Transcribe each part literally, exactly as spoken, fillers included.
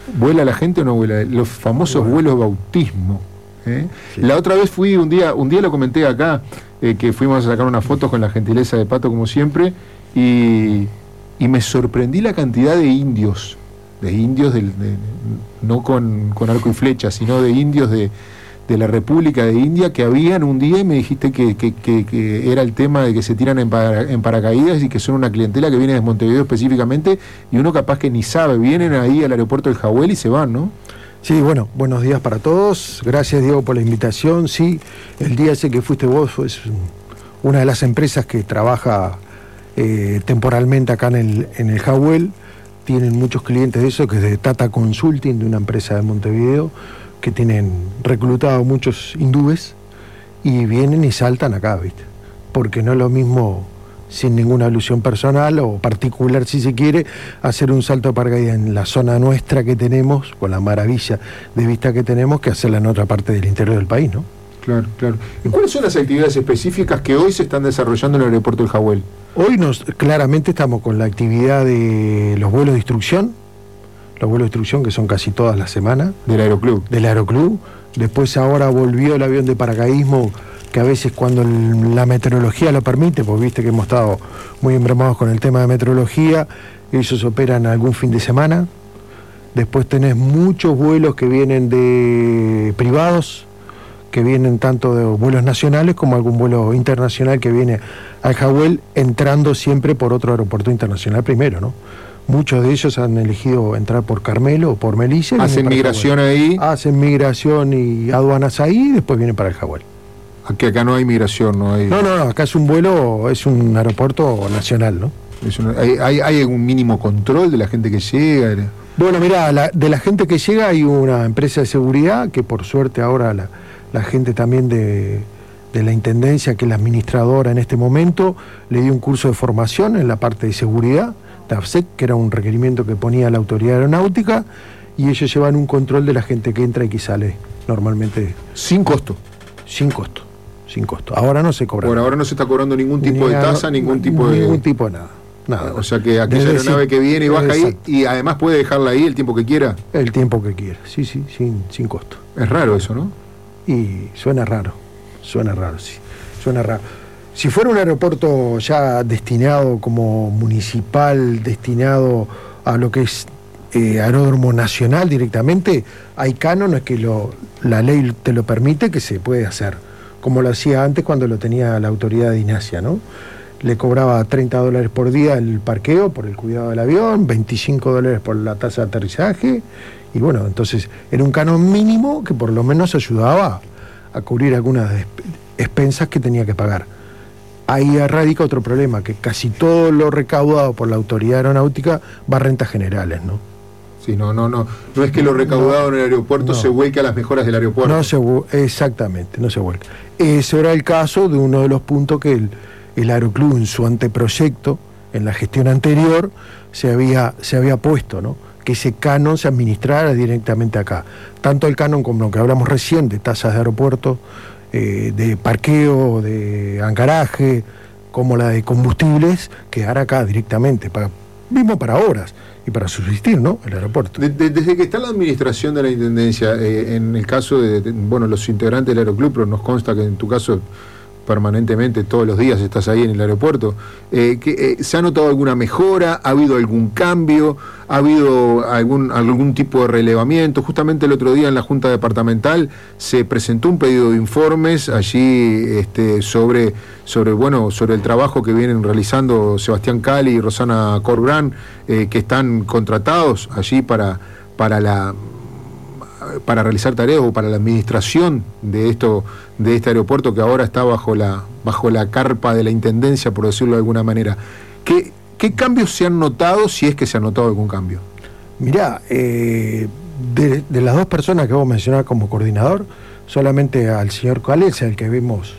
¿Vuela la gente o no vuela? Los famosos bueno. vuelos bautismo. ¿eh? Sí. La otra vez fui, un día, un día lo comenté acá, eh, que fuimos a sacar unas fotos con la gentileza de Pato, como siempre, y, y me sorprendí la cantidad de indios, de indios, del, de, no con, con arco y flecha, sino de indios de, de la República de India que habían un día, y me dijiste que, que, que, que era el tema de que se tiran en, para, en paracaídas y que son una clientela que viene de Montevideo específicamente, y uno capaz que ni sabe, vienen ahí al aeropuerto del Jawel y se van, ¿no? Sí, bueno, buenos días para todos. Gracias, Diego, por la invitación. Sí, el día ese que fuiste vos es una de las empresas que trabaja eh, temporalmente acá en el, en el Jawel. Tienen muchos clientes de eso, que es de Tata Consulting, de una empresa de Montevideo, que tienen reclutado muchos hindúes y vienen y saltan acá, ¿viste? Porque no es lo mismo, sin ninguna alusión personal o particular, si se quiere, hacer un salto de paracaídas en la zona nuestra que tenemos, con la maravilla de vista que tenemos, que hacerla en otra parte del interior del país, ¿no? Claro, claro. ¿Y cuáles son las actividades específicas que hoy se están desarrollando en el aeropuerto del Jawel? Hoy nos claramente estamos con la actividad de los vuelos de instrucción, los vuelos de instrucción que son casi todas las semanas. Del Aeroclub. Del Aeroclub. Después ahora volvió el avión de paracaidismo, que a veces cuando el, la meteorología lo permite, pues viste que hemos estado muy embramados con el tema de meteorología, ellos operan algún fin de semana. Después tenés muchos vuelos que vienen de privados, que vienen tanto de vuelos nacionales como algún vuelo internacional que viene al Jawel, entrando siempre por otro aeropuerto internacional primero, ¿no? Muchos de ellos han elegido entrar por Carmelo o por Melilla. ¿Hacen migración ahí? Hacen migración y aduanas ahí y después vienen para el Jawel. Aquí acá no hay migración, no hay... No, no, no, acá es un vuelo, es un aeropuerto nacional, ¿no? Es una, hay, hay, ¿Hay algún mínimo control de la gente que llega? Bueno, mirá, la, de la gente que llega hay una empresa de seguridad que por suerte ahora la, la gente también de, de la Intendencia, que es la administradora en este momento, le dio un curso de formación en la parte de seguridad, de AFSEC, que era un requerimiento que ponía la autoridad aeronáutica, y ellos llevan un control de la gente que entra y que sale normalmente. ¿Sin costo? Sin costo, sin costo. Ahora no se cobra. Por ahora no se está cobrando ningún tipo Ni de tasa, ningún tipo de... Ningún tipo de nada. Nada. O sea que aquella aeronave que viene y baja exacto. ahí, y además puede dejarla ahí el tiempo que quiera. El tiempo que quiera, sí, sí, sin, sin costo. Es raro eso, ¿no? Y suena raro, suena raro, sí, suena raro. Si fuera un aeropuerto ya destinado como municipal, destinado a lo que es eh, aeródromo nacional directamente, hay cánones que lo, la ley te lo permite, que se puede hacer, como lo hacía antes cuando lo tenía la autoridad de INASIA, ¿no? Le cobraba treinta dólares por día el parqueo por el cuidado del avión, veinticinco dólares por la tasa de aterrizaje, y bueno, entonces era un canon mínimo que por lo menos ayudaba a cubrir algunas expensas que tenía que pagar. Ahí radica otro problema, que casi todo lo recaudado por la autoridad aeronáutica va a rentas generales, ¿no? Sí, no, no, no. No es que lo recaudado no, en el aeropuerto no, se vuelque a las mejoras del aeropuerto. No se exactamente, no se vuelca. Ese era el caso de uno de los puntos que el, el Aeroclub en su anteproyecto, en la gestión anterior, se había, se había puesto, ¿no? Que ese canon se administrara directamente acá. Tanto el canon como lo que hablamos recién de tasas de aeropuerto, eh, de parqueo, de ancaraje, como la de combustibles, quedara acá directamente, para, mismo para obras y para subsistir, ¿no? El aeropuerto. De, de, desde que está la administración de la Intendencia, eh, en el caso de, de, bueno, los integrantes del Aeroclub, pero nos consta que en tu caso permanentemente, todos los días estás ahí en el aeropuerto, eh, que, eh, ¿se ha notado alguna mejora? ¿Ha habido algún cambio? ¿Ha habido algún, algún tipo de relevamiento? Justamente el otro día en la Junta Departamental se presentó un pedido de informes allí este, sobre, sobre, bueno, sobre el trabajo que vienen realizando Sebastián Cali y Rosana Corbrán, eh, que están contratados allí para, para la... para realizar tareas o para la administración de esto, de este aeropuerto que ahora está bajo la, bajo la carpa de la Intendencia, por decirlo de alguna manera. ¿Qué, qué cambios se han notado, si es que se ha notado algún cambio? Mirá, eh, de, de las dos personas que vos mencionás como coordinador, solamente al señor Cali es el que vimos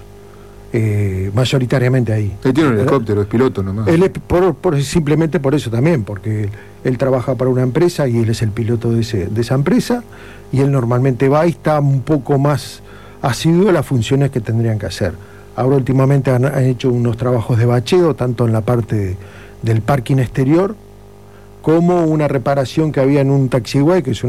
eh, mayoritariamente ahí. Él tiene un helicóptero, es piloto nomás. Él es por, por, simplemente por eso también, porque él, él trabaja para una empresa y él es el piloto de, ese, de esa empresa, y él normalmente va y está un poco más asiduo a las funciones que tendrían que hacer. Ahora últimamente han, han hecho unos trabajos de bacheo, tanto en la parte de, del parking exterior, como una reparación que había en un taxiway, que es